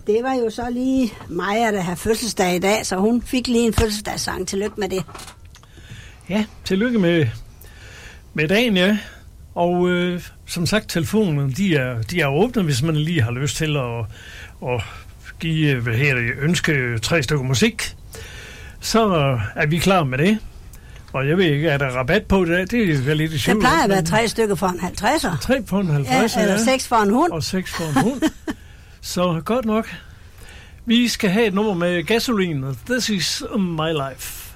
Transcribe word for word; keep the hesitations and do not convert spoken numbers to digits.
det var jo så lige Maja, der har fødselsdag i dag, så hun fik lige en fødselsdagssang. Tillykke med det. Ja, tillykke med, med dagen, ja. Og øh, som sagt, telefonen, de er, de er åbne, hvis man lige har lyst til at, at give, hvad her det, ønske tre stykker musik. Så er vi klar med det. Og jeg ved ikke, er der rabat på det? Det er lidt i sjovt. Det plejer at være tre stykker for en halvtredser. Tre for en halvtredser, ja. Eller ja. seks for en hund. Og seks for en hund. Så godt nok. Vi skal have et nummer med Gasoline. This is my life.